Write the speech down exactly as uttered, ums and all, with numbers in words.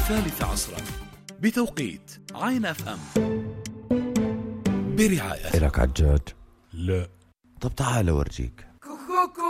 الثالث عصرا بتوقيت عين اف ام برعاية. إلك عجاج؟ لا. طب تعال أورجيك.